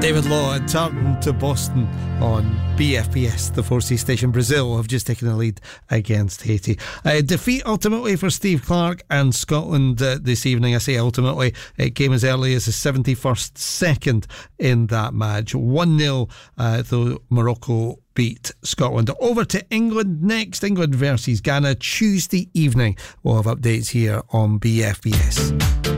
David Law and Tartan to Boston on BFBS, the 4C station. Brazil have just taken the lead against Haiti. Defeat ultimately for Steve Clarke and Scotland this evening. I say ultimately, it came as early as the 71st second in that match. 1-0 though Morocco beat Scotland. Over to England next. England versus Ghana Tuesday evening. We'll have updates here on BFBS.